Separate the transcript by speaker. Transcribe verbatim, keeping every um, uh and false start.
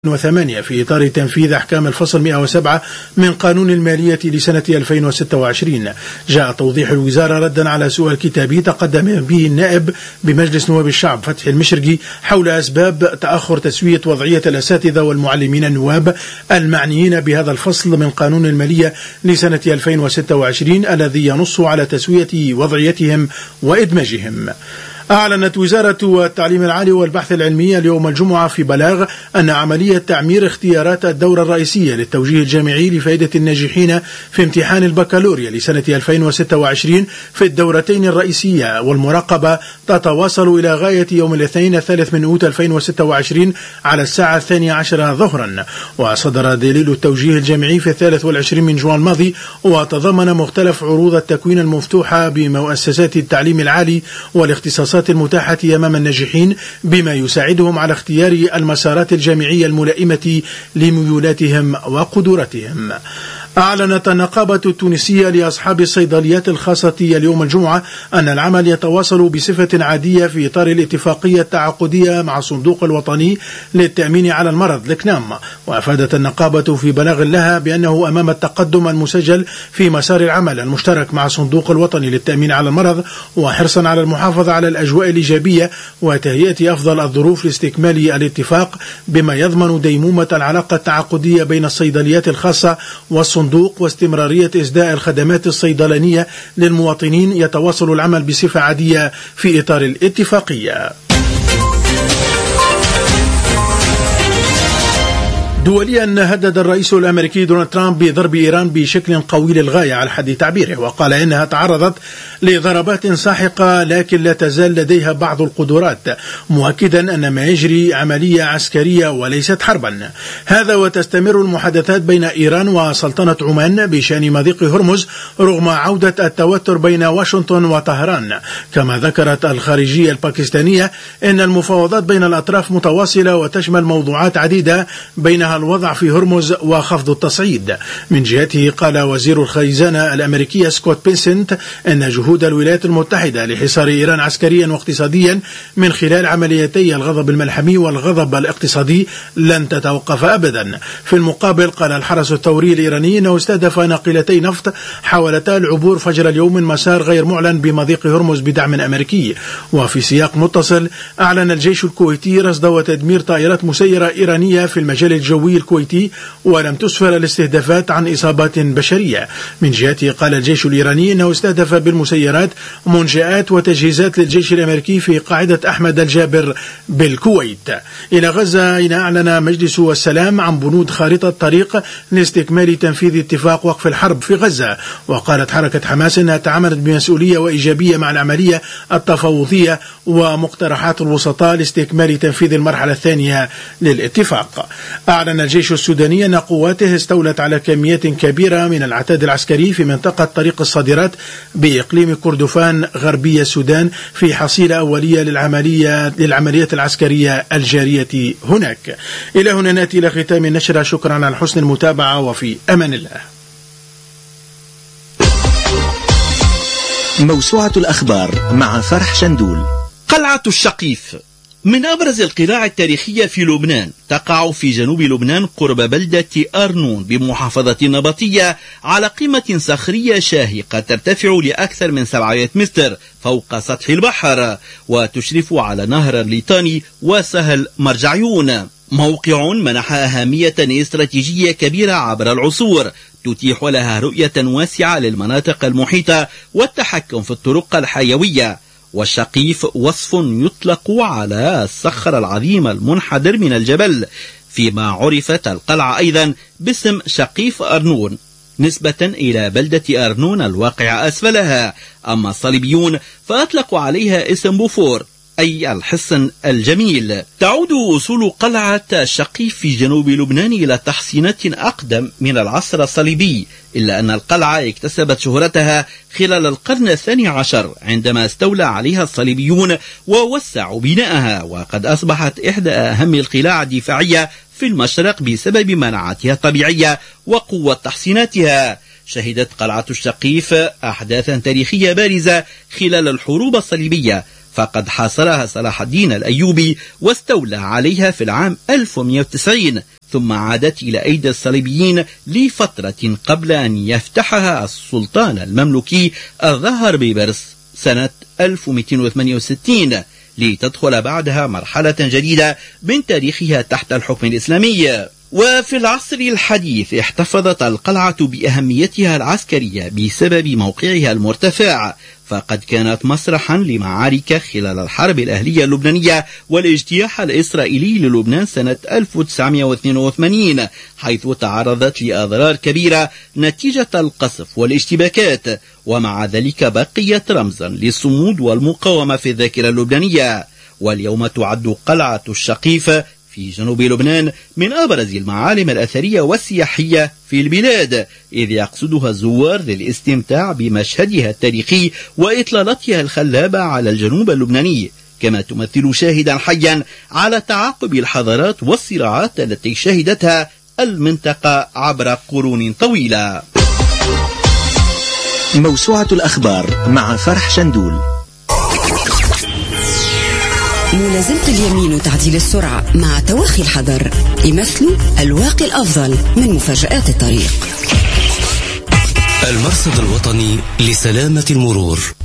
Speaker 1: وثمانية في إطار تنفيذ أحكام الفصل مئة وسبعة من قانون المالية لسنة ألفين وستة وعشرين. جاء توضيح الوزارة ردا على سؤال كتابي تقدم به النائب بمجلس نواب الشعب فتحي المشرقي حول أسباب تأخر تسوية وضعية الأساتذة والمعلمين النواب المعنيين بهذا الفصل من قانون المالية لسنة ألفين وستة وعشرين الذي ينص على تسوية وضعيتهم وإدماجهم. أعلنت وزارة التعليم العالي والبحث العلمي اليوم الجمعة في بلاغ أن عملية تعمير اختيارات الدورة الرئيسية للتوجيه الجامعي لفائدة الناجحين في امتحان البكالوريا لسنة ألفين وستة وعشرين في الدورتين الرئيسية والمراقبة تتواصل إلى غاية يوم الاثنين الثالث من أوت ألفين وستة وعشرين على الساعة الثانية عشرة ظهرا. وصدر دليل التوجيه الجامعي في الثالث والعشرين من جوان الماضي، وتضمن مختلف عروض التكوين المفتوحة بمؤسسات التعليم العالي والاختصاصات المتاحة أمام الناجحين بما يساعدهم على اختيار المسارات الجامعية الملائمة لميولاتهم وقدراتهم. أعلنت النقابة التونسية لأصحاب الصيدليات الخاصة اليوم الجمعة أن العمل يتواصل بصفة عادية في إطار الاتفاقية التعاقدية مع الصندوق الوطني للتأمين على المرض الكنام. وأفادت النقابة في بلاغ لها بأنه أمام التقدم المسجل في مسار العمل المشترك مع الصندوق الوطني للتأمين على المرض، وحرصا على المحافظة على الأجواء الإيجابية وتهيئة أفضل الظروف لاستكمال الاتفاق بما يضمن ديمومة العلاقة التعاقدية بين الصيدليات الخاصة والصندوق واستمرارية إسداء الخدمات الصيدلانية للمواطنين، يتواصل العمل بصفة عادية في إطار الاتفاقية. دوليا، هدد الرئيس الأمريكي دونالد ترامب بضرب إيران بشكل قوي للغاية على حد تعبيره، وقال إنها تعرضت لضربات ساحقة لكن لا تزال لديها بعض القدرات، مؤكدا أن ما يجري عملية عسكرية وليست حربا. هذا وتستمر المحادثات بين إيران وسلطنة عمان بشأن مضيق هرمز رغم عودة التوتر بين واشنطن وطهران. كما ذكرت الخارجية الباكستانية إن المفاوضات بين الأطراف متواصلة وتشمل موضوعات عديدة بينها الوضع في هرمز وخفض التصعيد. من جهته قال وزير الخزانة الأمريكية سكوت بيسنت أن جهود الولايات المتحدة لحصار إيران عسكريا واقتصاديا من خلال عمليتي الغضب الملحمي والغضب الاقتصادي لن تتوقف أبدا. في المقابل قال الحرس الثوري الإيراني أنه استهدف ناقلتي نفط حاولتا العبور فجر اليوم من مسار غير معلن بمضيق هرمز بدعم أمريكي. وفي سياق متصل أعلن الجيش الكويتي رصد وتدمير طائرات مسيرة إيرانية في المجال الجوي الكويتي، ولم تسفر الاستهدافات عن إصابات بشرية. من جهته قال الجيش الإيراني أنه استهدف بالمسيرات منشآت وتجهيزات للجيش الأمريكي في قاعدة أحمد الجابر بالكويت. إلى غزة، إن أعلن مجلس السلام عن بنود خارطة طريق لاستكمال تنفيذ اتفاق وقف الحرب في غزة. وقالت حركة حماس أنها تعاملت بمسؤولية وإيجابية مع العملية التفاوضية ومقترحات الوسطاء لاستكمال تنفيذ المرحلة الثانية للاتفاق. أعلن الجيش السوداني أن قواته استولت على كميات كبيرة من العتاد العسكري في منطقة طريق الصادرات بإقليم كردفان غربي السودان في حصيلة أولية للعملية للعمليات العسكرية الجارية هناك. إلى هنا نأتي إلى ختام النشرة. شكرا على حسن المتابعة وفي أمان الله.
Speaker 2: موسوعة الأخبار مع فرح شندول.
Speaker 3: قلعة الشقيف من أبرز القلاع التاريخية في لبنان، تقع في جنوب لبنان قرب بلدة أرنون بمحافظة النبطية على قمة صخرية شاهقة ترتفع لأكثر من سبعمائة متر فوق سطح البحر، وتشرف على نهر الليطاني وسهل مرجعيون. موقع منح أهمية استراتيجية كبيرة عبر العصور، تتيح لها رؤية واسعة للمناطق المحيطة والتحكم في الطرق الحيوية. والشقيف وصف يطلق على الصخر العظيم المنحدر من الجبل، فيما عرفت القلعة أيضا باسم شقيف أرنون نسبة إلى بلدة أرنون الواقعة أسفلها. أما الصليبيون فأطلقوا عليها اسم بوفور أي الحصن الجميل. تعود أصول قلعة الشقيف في جنوب لبنان إلى تحصينات أقدم من العصر الصليبي، إلا أن القلعة اكتسبت شهرتها خلال القرن الثاني عشر عندما استولى عليها الصليبيون ووسعوا بناءها، وقد أصبحت إحدى أهم القلاع الدفاعية في المشرق بسبب مناعتها الطبيعية وقوة تحصيناتها. شهدت قلعة الشقيف أحداثا تاريخية بارزة خلال الحروب الصليبية، فقد حاصرها صلاح الدين الأيوبي واستولى عليها في العام ألف ومئة وتسعين، ثم عادت إلى أيدي الصليبيين لفترة قبل أن يفتحها السلطان المملوكي الظاهر بيبرس سنة ألف ومئتين وثمانية وستين، لتدخل بعدها مرحلة جديدة من تاريخها تحت الحكم الإسلامي. وفي العصر الحديث احتفظت القلعة بأهميتها العسكرية بسبب موقعها المرتفع، فقد كانت مسرحا لمعارك خلال الحرب الأهلية اللبنانية والاجتياح الإسرائيلي للبنان سنة ألف وتسعمئة واثنين وثمانين، حيث تعرضت لأضرار كبيرة نتيجة القصف والاشتباكات، ومع ذلك بقيت رمزا للصمود والمقاومة في الذاكرة اللبنانية. واليوم تعد قلعة الشقيف في جنوب لبنان من أبرز المعالم الأثرية والسياحية في البلاد، إذ يقصدها الزوار للاستمتاع بمشهدها التاريخي وإطلالتها الخلابة على الجنوب اللبناني، كما تمثل شاهدا حيا على تعاقب الحضارات والصراعات التي شهدتها المنطقة عبر قرون طويلة.
Speaker 2: موسوعة الأخبار مع فرح شندول.
Speaker 4: ملازمة اليمين وتعديل السرعة مع توخي الحذر يمثلوا الواقي الأفضل من مفاجآت الطريق.
Speaker 5: المرصد الوطني لسلامة المرور.